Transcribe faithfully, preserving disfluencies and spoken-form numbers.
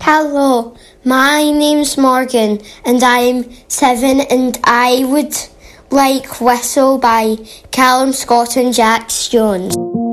Hello, my name's Morgan and I'm seven and I would like Whistle by Callum Scott and Jax Jones.